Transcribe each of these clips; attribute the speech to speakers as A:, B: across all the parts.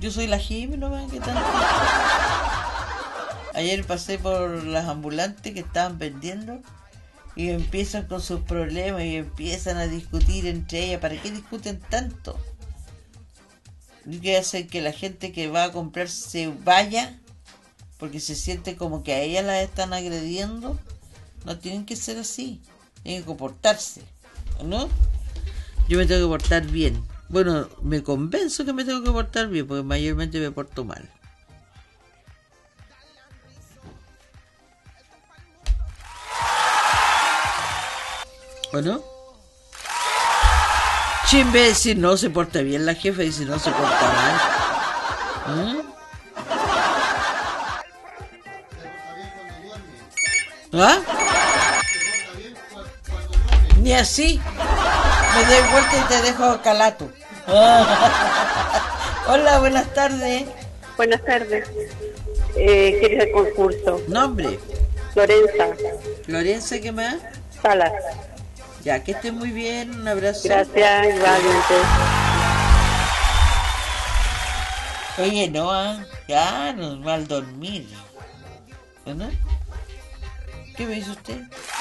A: Yo soy la Jimmy, no vean qué tanto. Ayer pasé por las ambulantes que estaban vendiendo y empiezan con sus problemas y empiezan a discutir entre ellas. ¿Para qué discuten tanto? ¿Y qué hacen que la gente que va a comprar se vaya? Porque se siente como que a ellas las están agrediendo. No tienen que ser así. Tienen que comportarse, ¿no? Yo me tengo que portar bien. Bueno, me convenzo que me tengo que portar bien, porque mayormente me porto mal. ¿O no? Si en vez de decir no se porta bien la jefa, dice no se porta mal. ¿Eh? ¿Ah? Ni así. Me doy vuelta y te dejo calato. Hola, buenas tardes.
B: Buenas tardes. ¿Quieres el concurso?
A: Nombre.
B: Lorenza.
A: Lorenza, ¿qué más?
B: Salas.
A: Ya, que estés muy bien. Un abrazo.
B: Gracias, igualmente.
A: Oye, no, ya nos va al dormir. ¿No? ¿Qué me dice usted?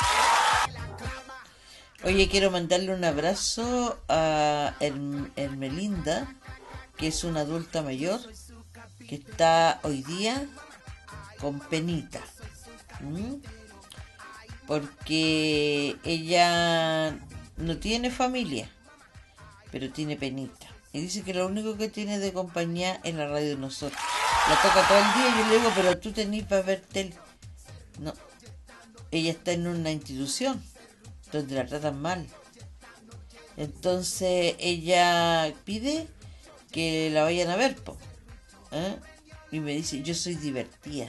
A: Oye, quiero mandarle un abrazo a Hermelinda, que es una adulta mayor, que está hoy día con penita. Porque ella no tiene familia, pero tiene penita. Y dice que lo único que tiene de compañía es la radio de nosotros. La toca todo el día y yo le digo, pero tú tenés para ver tele. No, ella está en una institución donde la tratan mal. Entonces ella pide que la vayan a ver, po. Y me dice, yo soy divertida.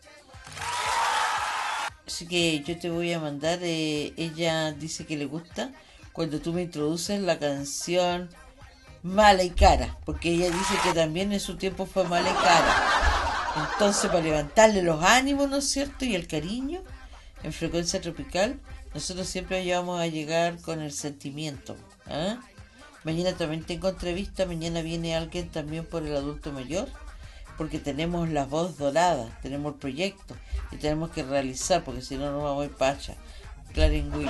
A: Así que yo te voy a mandar, ella dice que le gusta cuando tú me introduces la canción Mala y Cara, porque ella dice que también en su tiempo fue mala y cara. Entonces, para levantarle los ánimos, ¿no es cierto? Y el cariño, en Frecuencia Tropical, nosotros siempre vamos a llegar con el sentimiento. Mañana también tengo entrevista, mañana viene alguien también por el adulto mayor, porque tenemos la voz dorada, tenemos el proyecto y tenemos que realizar, porque si no nos vamos a ir pacha. Claringüino.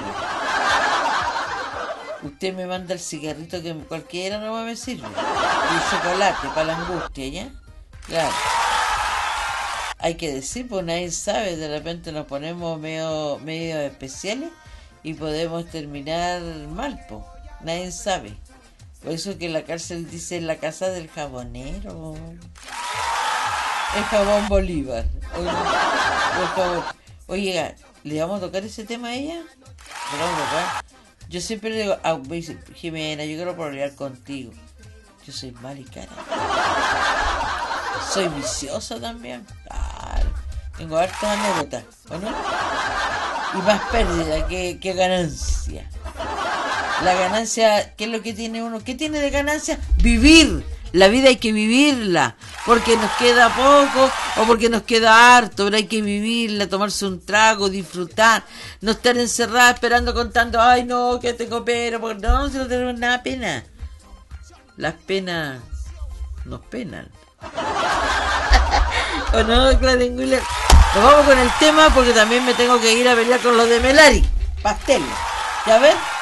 A: Usted me manda el cigarrito que cualquiera no me sirve. Y el chocolate para la angustia, ¿ya? Claro. Hay que decir, pues nadie sabe, de repente nos ponemos medio especiales y podemos terminar mal, pues. Nadie sabe. Por eso que la cárcel dice la casa del jabonero. El jabón Bolívar. Oiga, ¿le vamos a tocar ese tema a ella? ¿Le vamos a tocar? Yo siempre le digo, me dice, Jimena, yo quiero pelear contigo. Yo soy mal y cara. Soy viciosa también. Claro. Tengo hartas anécdotas, ¿o no? Y más pérdida que ganancia. La ganancia, ¿qué es lo que tiene uno? ¿Qué tiene de ganancia? Vivir. La vida hay que vivirla, porque nos queda poco o porque nos queda harto, pero hay que vivirla, tomarse un trago, disfrutar, no estar encerrada esperando contando, ay no, que tengo pena, porque no tenemos nada pena. Las penas nos penan. ¿O no, Claringüiller? Nos vamos con el tema porque también me tengo que ir a pelear con los de Melari. Pastel. ¿Ya ven?